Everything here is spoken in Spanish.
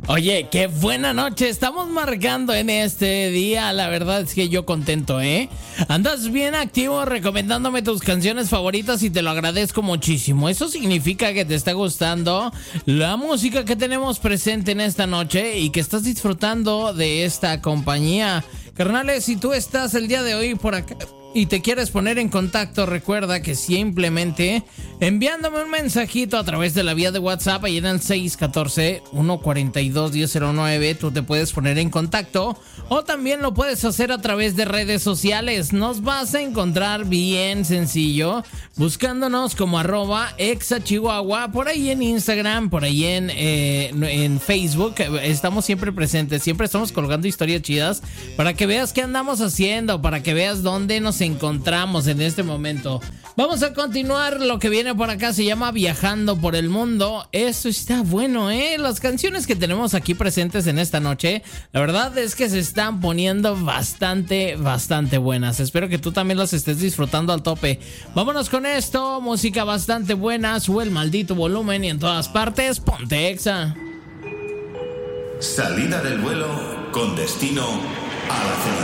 Oye, qué buena noche estamos marcando en este día. La verdad es que yo contento, ¿eh? Andas bien activo recomendándome tus canciones favoritas y te lo agradezco muchísimo. Eso significa que te está gustando la música que tenemos presente en esta noche y que estás disfrutando de esta compañía. Carnales, si tú estás el día de hoy por acá y te quieres poner en contacto, recuerda que simplemente enviándome un mensajito a través de la vía de WhatsApp, ahí en el 614-142-1009, tú te puedes poner en contacto, o también lo puedes hacer a través de redes sociales. Nos vas a encontrar bien sencillo buscándonos como @exachihuahua, por ahí en Instagram, por ahí en Facebook. Estamos siempre presentes, siempre estamos colgando historias chidas para que veas qué andamos haciendo, para que veas dónde nos encontramos en este momento. Vamos a continuar. Lo que viene por acá se llama Viajando por el Mundo. Eso está bueno, las canciones que tenemos aquí presentes en esta noche, la verdad es que se están poniendo bastante buenas. Espero que tú también las estés disfrutando al tope. Vámonos con esto, música bastante buena. Sube el maldito volumen y en todas partes ponte Exa. Salida del vuelo con destino a la cena.